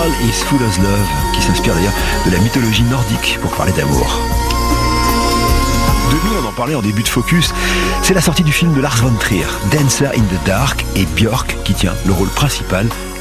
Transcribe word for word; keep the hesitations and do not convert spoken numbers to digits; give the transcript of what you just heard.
All is Full of Love, qui s'inspire d'ailleurs de la mythologie nordique pour parler d'amour. De nous, on en parlait en début de Focus, c'est la sortie du film de Lars von Trier, Dancer in the Dark, et Björk qui tient le rôle principal